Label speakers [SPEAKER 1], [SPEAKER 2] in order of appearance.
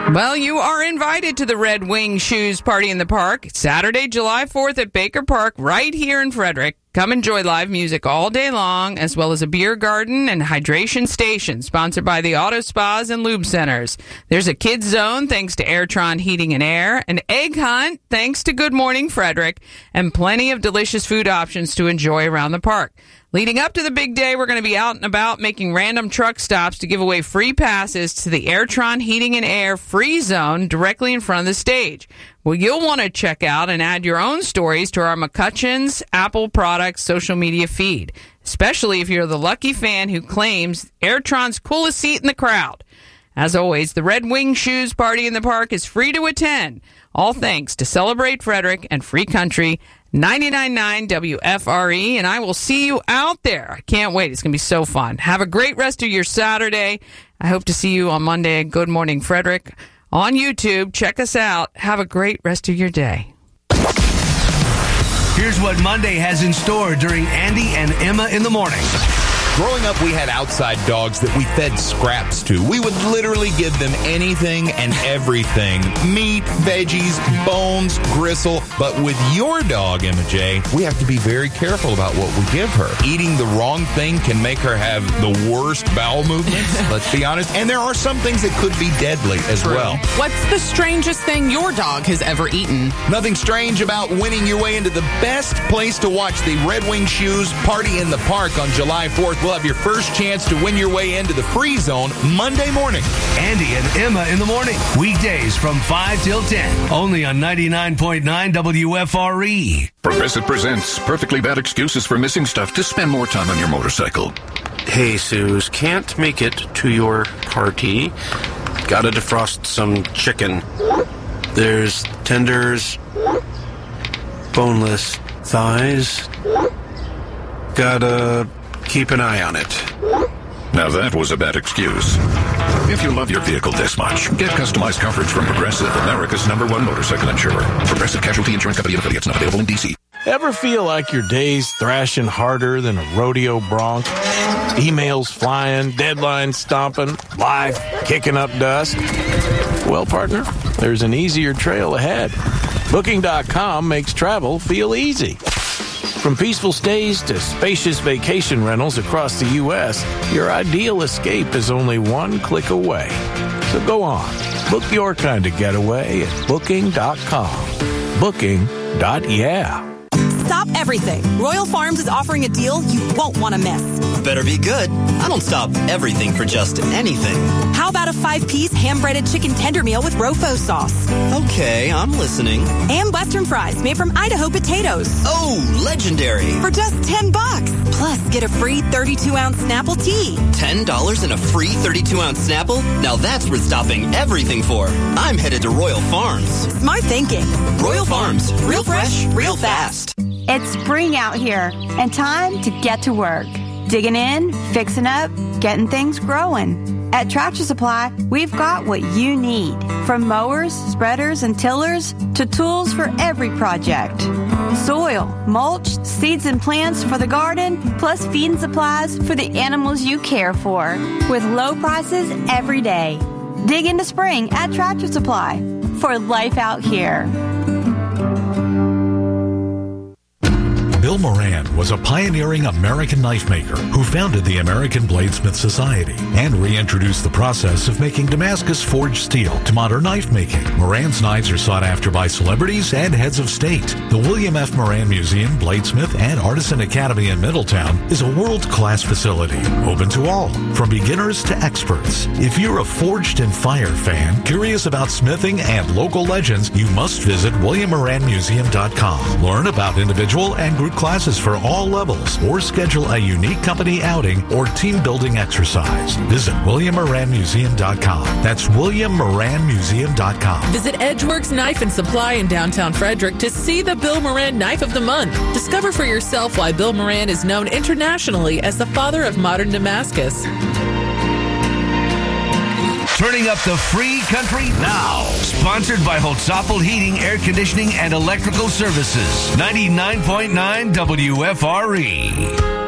[SPEAKER 1] Well, you are invited to the Red Wing Shoes Party in the Park, Saturday, July 4th at Baker Park, right here in Frederick. Come enjoy live music all day long, as well as a beer garden and hydration station, sponsored by the Auto Spas and Lube Centers. There's a kids zone, thanks to Airtron Heating and Air, an egg hunt, thanks to Good Morning Frederick, and plenty of delicious food options to enjoy around the park. Leading up to the big day, we're going to be out and about making random truck stops to give away free passes to the Airtron Heating and Air free zone directly in front of the stage. Well, you'll want to check out and add your own stories to our McCutcheon's Apple Products social media feed, especially if you're the lucky fan who claims Airtron's coolest seat in the crowd. As always, the Red Wing Shoes Party in the Park is free to attend, all thanks to Celebrate Frederick and Free Country 99.9 WFRE, and I will see you out there. I can't wait. It's going to be so fun. Have a great rest of your Saturday. I hope to see you on Monday at Good Morning Frederick on YouTube. Check us out. Have a great rest of your day.
[SPEAKER 2] Here's what Monday has in store during Andy and Emma in the Morning.
[SPEAKER 3] Growing up, we had outside dogs that we fed scraps to. We would literally give them anything and everything. Meat, veggies, bones, gristle. But with your dog, Emma J., we have to be very careful about what we give her. Eating the wrong thing can make her have the worst bowel movements, let's be honest. And there are some things that could be deadly as well.
[SPEAKER 4] What's the strangest thing your dog has ever eaten?
[SPEAKER 3] Nothing strange about winning your way into the best place to watch the Red Wing Shoes Party in the Park on July 4th. We'll have your first chance to win your way into the free zone Monday morning.
[SPEAKER 2] Andy and Emma in the Morning. Weekdays from 5 till 10. Only on 99.9 WFRE.
[SPEAKER 5] Progressive presents Perfectly Bad Excuses for Missing Stuff to spend more time on your motorcycle.
[SPEAKER 6] Hey, Suze, can't make it to your party. Gotta defrost some chicken. There's tenders, boneless thighs. Gotta keep an eye on it.
[SPEAKER 5] Now that was a bad excuse. If you love your vehicle this much, get customized coverage from Progressive, America's #1 motorcycle insurer. Progressive Casualty Insurance Company and affiliates, not available in D.C.
[SPEAKER 7] Ever feel like your day's thrashing harder than a rodeo bronc? Emails flying, deadlines stomping, life kicking up dust? Well, partner, there's an easier trail ahead. Booking.com makes travel feel easy. From peaceful stays to spacious vacation rentals across the U.S., your ideal escape is only one click away. So go on, book your kind of getaway at Booking.com. Booking.yeah.
[SPEAKER 8] Stop everything. Royal Farms is offering a deal you won't want to miss.
[SPEAKER 9] Better be good. I don't stop everything for just anything.
[SPEAKER 8] How about a 5-piece hand-breaded chicken tender meal with Rofo sauce?
[SPEAKER 9] Okay, I'm listening.
[SPEAKER 8] And Western fries made from Idaho potatoes.
[SPEAKER 9] Oh, legendary.
[SPEAKER 8] For just $10. Plus, get a free 32-ounce Snapple tea.
[SPEAKER 9] $10 and a free 32-ounce Snapple? Now that's worth stopping everything for. I'm headed to Royal Farms.
[SPEAKER 8] Smart thinking.
[SPEAKER 9] Royal Farms. Real fresh, real fast.
[SPEAKER 10] It's spring out here and time to get to work. Digging in, fixing up, getting things growing. At Tractor Supply, we've got what you need. From mowers, spreaders, and tillers to tools for every project. Soil, mulch, seeds and plants for the garden, plus feed and supplies for the animals you care for. With low prices every day. Dig into spring at Tractor Supply for life out here.
[SPEAKER 11] Bill Moran was a pioneering American knife maker who founded the American Bladesmith Society and reintroduced the process of making Damascus forged steel to modern knife making. Moran's knives are sought after by celebrities and heads of state. The William F. Moran Museum, Bladesmith, and Artisan Academy in Middletown is a world-class facility, open to all, from beginners to experts. If you're a Forged in Fire fan, curious about smithing and local legends, you must visit WilliamMoranMuseum.com. Learn about individual and group classes for all levels, or schedule a unique company outing or team building exercise. Visit WilliamMoranMuseum.com. That's WilliamMoranMuseum.com.
[SPEAKER 4] Visit Edgeworks Knife and Supply in downtown Frederick to see the Bill Moran Knife of the Month. Discover for yourself why Bill Moran is known internationally as the father of modern Damascus.
[SPEAKER 2] Turning up the free country now. Sponsored by Holtzapfel Heating, Air Conditioning, and Electrical Services. 99.9 WFRE.